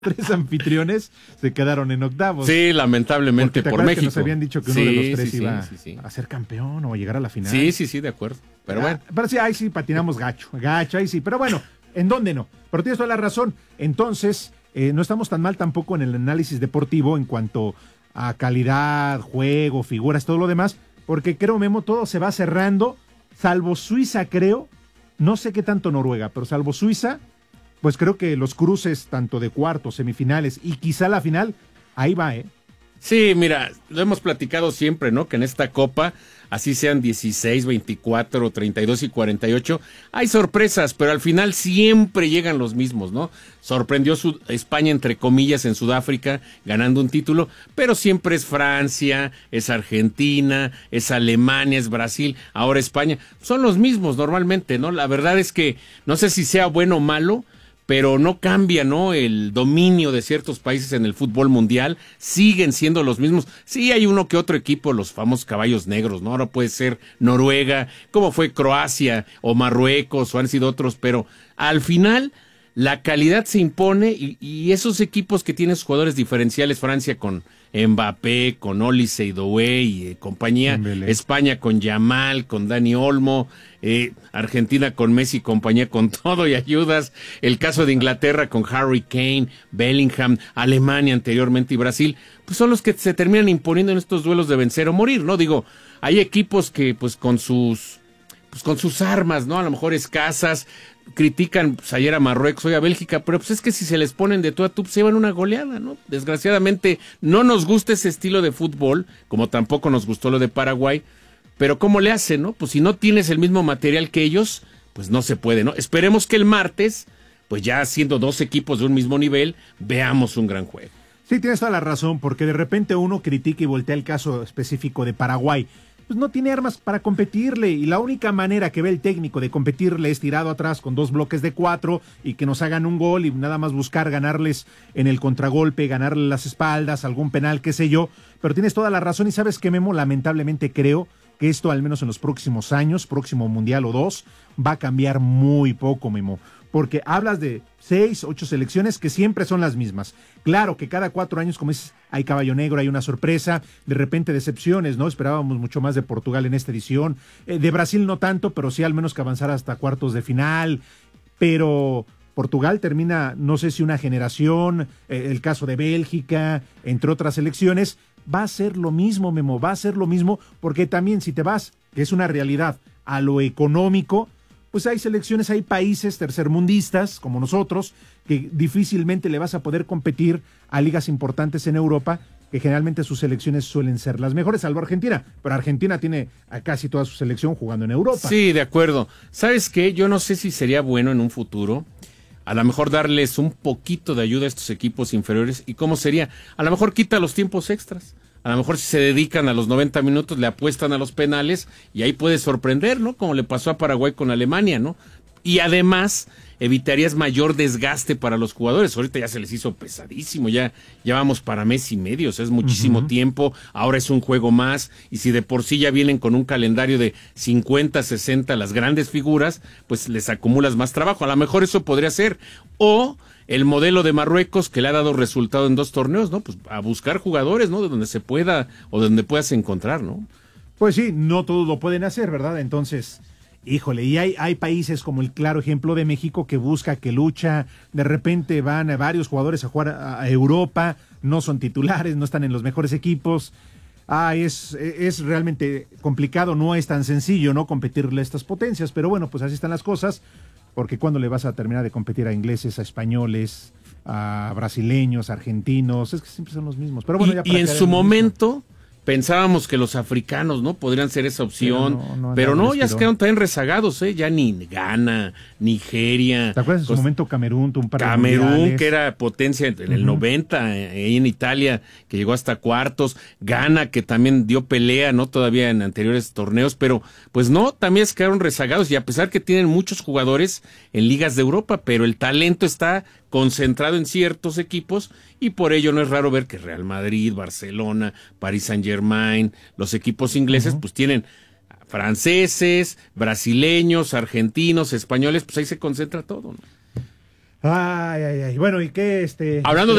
tres anfitriones se quedaron en octavos. Sí, lamentablemente por México. Que nos habían dicho que uno de los tres iba a ser campeón o a llegar a la final. Sí, de acuerdo. Pero bueno. Pero sí, ahí sí patinamos gacho, ahí sí. Pero bueno, ¿en dónde no? Pero tienes toda la razón. Entonces, no estamos tan mal tampoco en el análisis deportivo en cuanto a calidad, juego, figuras, todo lo demás, porque creo, Memo, todo se va cerrando, salvo Suiza, creo. No sé qué tanto Noruega, pero salvo Suiza, pues creo que los cruces tanto de cuartos, semifinales y quizá la final, ahí va, ¿eh? Sí, mira, lo hemos platicado siempre, ¿no? Que en esta Copa, así sean 16, 24, 32 y 48, hay sorpresas, pero al final siempre llegan los mismos, ¿no? Sorprendió España, entre comillas, en Sudáfrica, ganando un título, pero siempre es Francia, es Argentina, es Alemania, es Brasil, ahora España. Son los mismos normalmente, ¿no? La verdad es que no sé si sea bueno o malo, pero no cambia, ¿no? El dominio de ciertos países en el fútbol mundial, siguen siendo los mismos. Sí hay uno que otro equipo, los famosos caballos negros, ¿no? Ahora puede ser Noruega, como fue Croacia o Marruecos, o han sido otros, pero al final la calidad se impone y esos equipos que tienen jugadores diferenciales, Francia con Mbappé, con Olise y Doué y compañía, España con Yamal, con Dani Olmo, Argentina con Messi y compañía, con todo y ayudas, el caso de Inglaterra con Harry Kane, Bellingham, Alemania anteriormente y Brasil, pues son los que se terminan imponiendo en estos duelos de vencer o morir, ¿no? Digo, hay equipos que pues con sus armas, ¿no? A lo mejor escasas, critican pues, ayer a Marruecos, hoy a Bélgica, pero pues es que si se les ponen de tú a tú, pues se llevan una goleada, ¿no? Desgraciadamente no nos gusta ese estilo de fútbol, como tampoco nos gustó lo de Paraguay, pero ¿cómo le hacen, no? Pues si no tienes el mismo material que ellos, pues no se puede, ¿no? Esperemos que el martes, pues ya siendo dos equipos de un mismo nivel, veamos un gran juego. Sí, tienes toda la razón, porque de repente uno critica y voltea el caso específico de Paraguay. Pues no tiene armas para competirle y la única manera que ve el técnico de competirle es tirado atrás con 2 bloques de 4 y que nos hagan un gol y nada más buscar ganarles en el contragolpe, ganarle las espaldas, algún penal, qué sé yo, pero tienes toda la razón y sabes que, Memo, lamentablemente creo que esto al menos en los próximos años, próximo mundial o 2, va a cambiar muy poco, Memo, porque hablas de 6, 8 selecciones que siempre son las mismas. Claro que cada 4 años, como dices, hay caballo negro, hay una sorpresa, de repente decepciones, ¿no? Esperábamos mucho más de Portugal en esta edición, de Brasil no tanto, pero sí al menos que avanzara hasta cuartos de final, pero Portugal termina, no sé si una generación, el caso de Bélgica, entre otras selecciones, va a ser lo mismo, Memo, va a ser lo mismo, porque también si te vas, que es una realidad, a lo económico, pues hay selecciones, hay países tercermundistas como nosotros que difícilmente le vas a poder competir a ligas importantes en Europa, que generalmente sus selecciones suelen ser las mejores, salvo Argentina, pero Argentina tiene a casi toda su selección jugando en Europa. Sí, de acuerdo. ¿Sabes qué? Yo no sé si sería bueno en un futuro a lo mejor darles un poquito de ayuda a estos equipos inferiores. ¿Y cómo sería? A lo mejor quita los tiempos extras. A lo mejor si se dedican a los 90 minutos, le apuestan a los penales y ahí puede sorprender, ¿no? Como le pasó a Paraguay con Alemania, ¿no? Y además evitarías mayor desgaste para los jugadores. Ahorita ya se les hizo pesadísimo, ya vamos para mes y medio, o sea, es muchísimo tiempo, ahora es un juego más, y si de por sí ya vienen con un calendario de 50, 60 las grandes figuras, pues les acumulas más trabajo. A lo mejor eso podría ser. O el modelo de Marruecos que le ha dado resultado en 2 torneos, ¿no? Pues a buscar jugadores, ¿no? De donde se pueda o de donde puedas encontrar, ¿no? Pues sí, no todos lo pueden hacer, ¿verdad? Entonces, híjole, y hay países como el claro ejemplo de México que busca, que lucha, de repente van a varios jugadores a jugar a Europa, no son titulares, no están en los mejores equipos. Es realmente complicado, no es tan sencillo, ¿no? Competirle a estas potencias, pero bueno, pues así están las cosas. Porque cuando le vas a terminar de competir a ingleses, a españoles, a brasileños, a argentinos, es que siempre son los mismos. Pero bueno, y en su momento pensábamos que los africanos, ¿no? Podrían ser esa opción, pero no, ya se quedaron también rezagados, ya ni Ghana, Nigeria. ¿Te acuerdas en su momento Camerún, Camerún, que era potencia en el 90, ahí en Italia, que llegó hasta cuartos, Ghana, que también dio pelea, ¿no? Todavía en anteriores torneos, pero pues no, también se quedaron rezagados, y a pesar que tienen muchos jugadores en ligas de Europa, pero el talento está concentrado en ciertos equipos, y por ello no es raro ver que Real Madrid, Barcelona, Paris Saint-Germain, los equipos ingleses, pues tienen franceses, brasileños, argentinos, españoles, pues ahí se concentra todo, ¿no? Ay. Bueno, ¿y qué Hablando